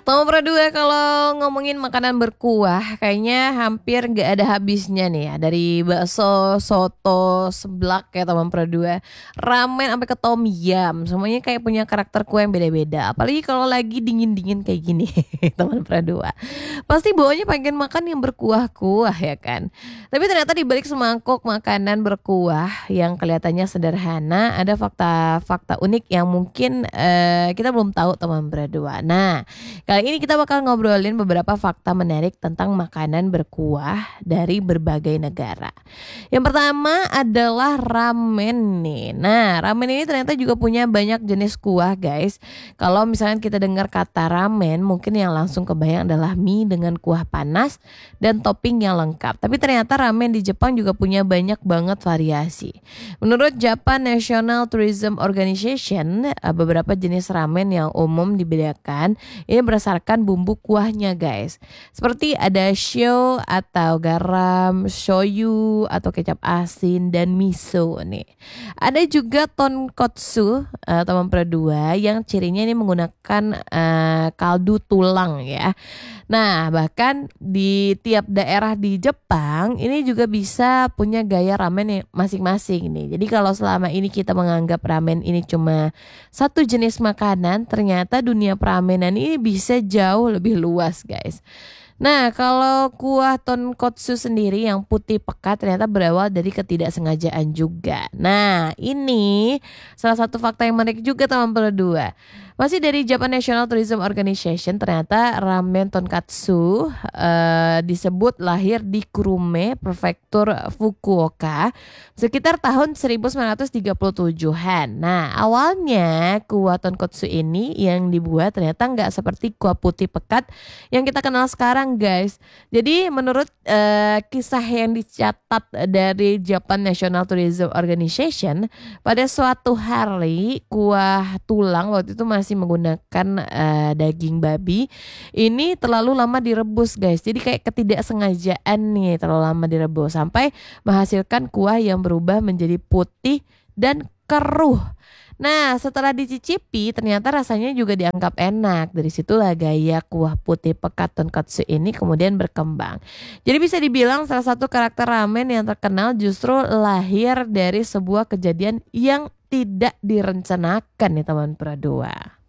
Nomor berdua kalau ngomongin makanan berkuah kayaknya hampir gak ada habisnya nih ya. Dari bakso, soto, seblak kayak teman berdua, ramen sampai ke tom yum. Semuanya kayak punya karakter kue yang beda-beda. Apalagi kalau lagi dingin-dingin kayak gini teman berdua. Pasti bawanya pengen makan yang berkuah-kuah ya kan. Tapi ternyata di balik semangkuk makanan berkuah yang kelihatannya sederhana, ada fakta-fakta unik yang mungkin kita belum tahu teman berdua. Nah, kali ini kita bakal ngobrolin beberapa fakta menarik tentang makanan berkuah dari berbagai negara. Yang pertama adalah ramen nih. Nah, ramen ini ternyata juga punya banyak jenis kuah guys. Kalau misalnya kita dengar kata ramen, mungkin yang langsung kebayang adalah mie dengan kuah panas dan topping yang lengkap. Tapi ternyata ramen di Jepang juga punya banyak banget variasi. Menurut Japan National Tourism Organization, beberapa jenis ramen yang umum dibedakan ini berdasarkan bumbu kuahnya guys. Seperti ada shio atau garam, shoyu atau kecap asin dan miso nih. Ada juga tonkotsu teman berdua yang cirinya ini menggunakan kaldu tulang ya. Nah, bahkan di tiap daerah di Jepang ini juga bisa punya gaya ramen yang masing-masing nih. Jadi kalau selama ini kita menganggap ramen ini cuma satu jenis makanan, ternyata dunia peramenan ini bisa jauh lebih luas, guys. Nah, kalau kuah tonkotsu sendiri yang putih pekat ternyata berawal dari ketidaksengajaan juga. Nah, ini salah satu fakta yang menarik juga teman berdua. Masih dari Japan National Tourism Organization, ternyata ramen tonkatsu disebut lahir di Kurume, prefektur Fukuoka sekitar tahun 1937-an. Nah, awalnya kuah tonkatsu ini yang dibuat ternyata nggak seperti kuah putih pekat yang kita kenal sekarang, guys. Jadi menurut kisah yang dicatat dari Japan National Tourism Organization, pada suatu hari kuah tulang waktu itu masih menggunakan daging babi ini terlalu lama direbus guys. Jadi kayak ketidaksengajaan nih terlalu lama direbus sampai menghasilkan kuah yang berubah menjadi putih dan keruh. Nah, setelah dicicipi ternyata rasanya juga dianggap enak. Dari situlah gaya kuah putih pekat tonkatsu ini kemudian berkembang. Jadi bisa dibilang salah satu karakter ramen yang terkenal justru lahir dari sebuah kejadian yang tidak direncanakan nih teman berdua.